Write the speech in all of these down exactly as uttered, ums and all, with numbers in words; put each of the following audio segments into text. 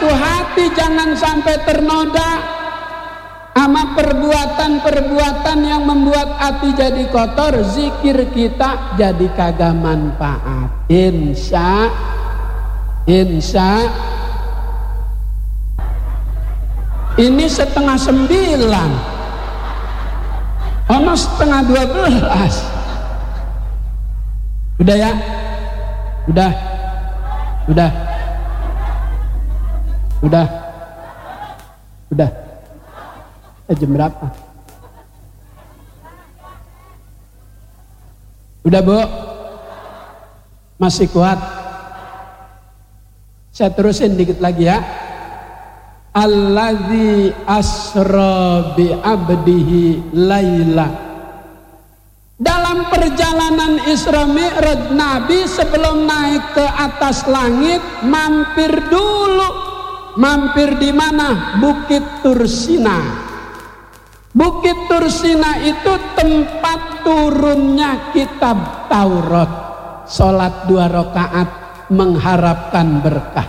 satu hati jangan sampai ternoda sama perbuatan-perbuatan yang membuat hati jadi kotor. Zikir kita jadi kagak manfaat. Insya Insya ini setengah sembilan, ono setengah dua belas. Udah ya, udah, udah, udah, udah. Eh, jam berapa? Udah Bu? Masih kuat? Saya terusin dikit lagi ya. Allazi asra bi abdihi laila. Dalam perjalanan Isra Mi'raj, Nabi sebelum naik ke atas langit mampir dulu. Mampir di mana? Bukit Tursina. Bukit Tursina itu tempat turunnya kitab Taurat. Salat dua rakaat mengharapkan berkah.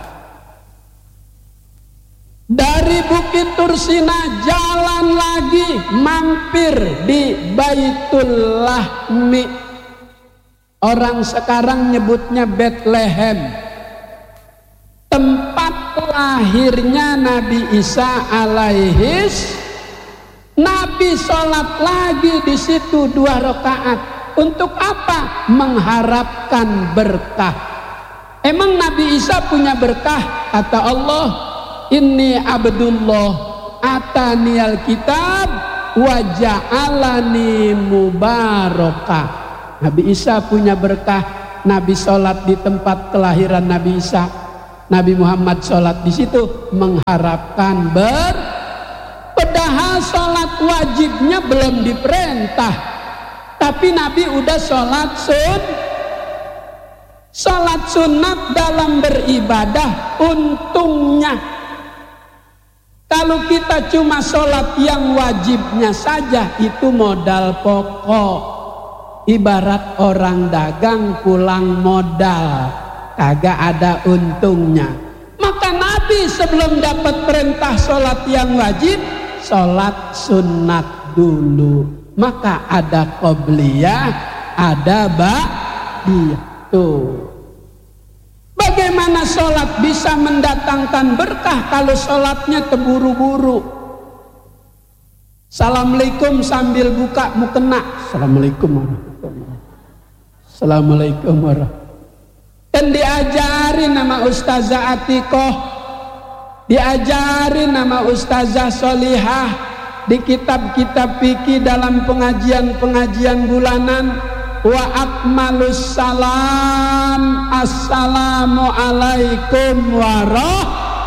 Dari Bukit Tursina jalan lagi mampir di Baitul Lahmi. Orang sekarang nyebutnya Bethlehem. Tempat lahirnya Nabi Isa alaihis. Nabi sholat lagi di situ dua rakaat. Untuk apa? Mengharapkan berkah. Emang Nabi Isa punya berkah? Kata Allah, Inni abdullah ataniyal kitab wa ja'alani mubarakah. Nabi Isa punya berkah. Nabi sholat di tempat kelahiran Nabi Isa. Nabi Muhammad sholat di situ mengharapkan ber. Padahal sholat wajibnya belum diperintah, tapi Nabi udah sholat sun. Sholat sunat dalam beribadah untungnya. Kalau kita cuma sholat yang wajibnya saja, itu modal pokok. Ibarat orang dagang pulang modal, kagak ada untungnya. Maka Nabi sebelum dapat perintah sholat yang wajib, sholat sunat dulu. Maka ada qobliyah, ada ba'diyah. Tuh. Bagaimana sholat bisa mendatangkan berkah kalau sholatnya terburu-buru? Assalamualaikum sambil buka mukena. Assalamualaikum warahmatullahi wabarakatuh. Assalamualaikum warahmatullahi wabarakatuh. Dan diajarin nama Ustazah Atikoh, diajarin nama Ustazah Solihah di kitab-kitab fikih dalam pengajian-pengajian bulanan. Wa akmalus salam, assalamu alaikum warah.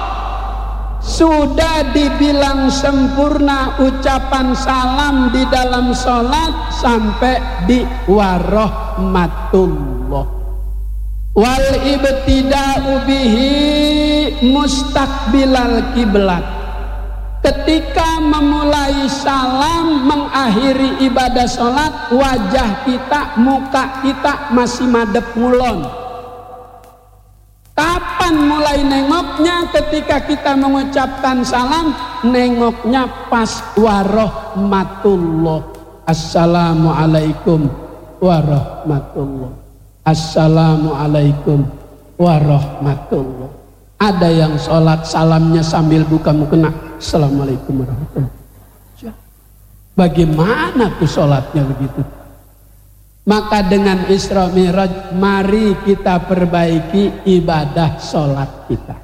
Sudah dibilang sempurna ucapan salam di dalam sholat sampai di warahmatullah. Wal ibtida'u bihi mustaqbilal kiblat. Ketika memulai salam, mengakhiri ibadah sholat, wajah kita, muka kita masih madep ngulon. Kapan mulai nengoknya? Ketika kita mengucapkan salam, nengoknya pas warahmatullah. Assalamualaikum warahmatullah. Assalamualaikum warahmatullah. Ada yang sholat salamnya sambil buka mukena. Assalamualaikum warahmatullahi wabarakatuh. Bagaimana tuh sholatnya begitu? Maka dengan Isra Mi'raj, mari kita perbaiki ibadah sholat kita.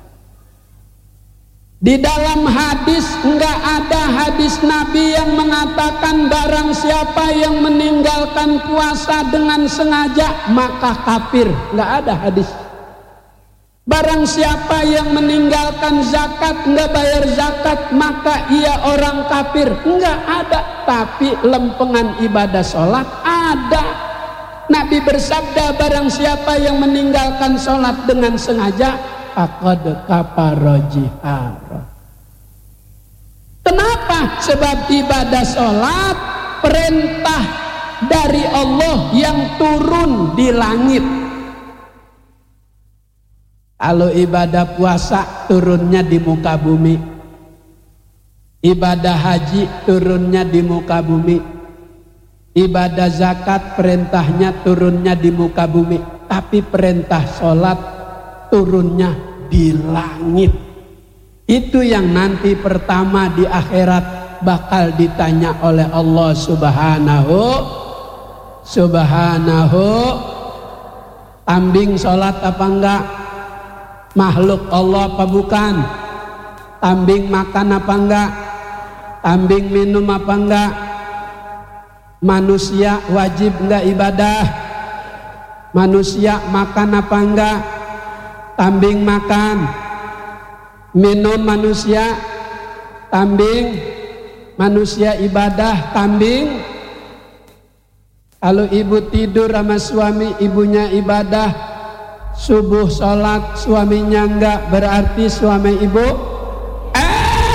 Di dalam hadis, enggak ada hadis Nabi yang mengatakan barang siapa yang meninggalkan puasa dengan sengaja maka kafir. Enggak ada hadis. Barang siapa yang meninggalkan zakat, enggak bayar zakat, maka ia orang kafir. Enggak ada. Tapi lempengan ibadah sholat ada. Nabi bersabda, barang siapa yang meninggalkan sholat dengan sengaja, faqad kafara jihara. Kenapa? Sebab ibadah sholat perintah dari Allah yang turun di langit. Kalau ibadah puasa turunnya di muka bumi, ibadah haji turunnya di muka bumi, ibadah zakat perintahnya turunnya di muka bumi, tapi perintah sholat turunnya di langit. Itu yang nanti pertama di akhirat bakal ditanya oleh Allah subhanahu subhanahu. Kambing sholat apa enggak? Makhluk Allah apa bukan? Kambing makan apa enggak? Kambing minum apa enggak? Manusia wajib enggak ibadah? Manusia makan apa enggak? Kambing makan. Minum manusia, kambing. Manusia ibadah, kambing. Kalau ibu tidur sama suami, ibunya ibadah, subuh sholat, suaminya enggak, berarti suami ibu eh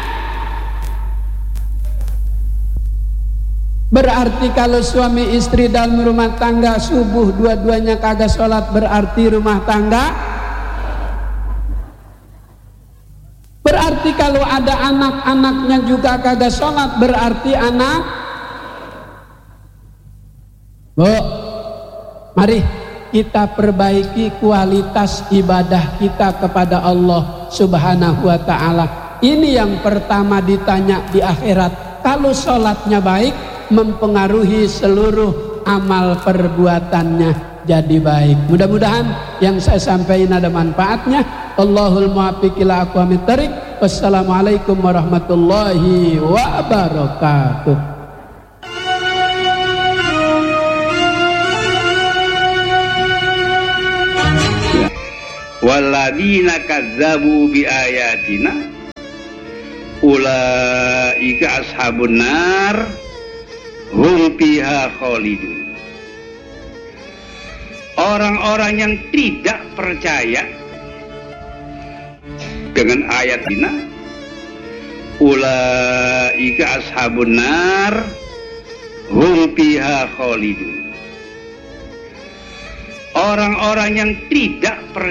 berarti kalau suami istri dalam rumah tangga subuh dua-duanya kagak sholat, berarti rumah tangga. Berarti kalau ada anak-anaknya juga kagak sholat, berarti anak. Bu, mari kita perbaiki kualitas ibadah kita kepada Allah subhanahu wa ta'ala. Ini yang pertama ditanya di akhirat. Kalau sholatnya baik, mempengaruhi seluruh amal perbuatannya jadi baik. Mudah-mudahan yang saya sampaikan ada manfaatnya. Allahul muwaffiq ila aqwamit thariq. Wassalamualaikum warahmatullahi wabarakatuh. Walladzina kadzabu biayatina ulaika ashabun nar hum fiha khalidun. Orang-orang yang tidak percaya dengan ayat ini, ulaika ashabun nar hum fiha khalidun. Orang-orang yang tidak percaya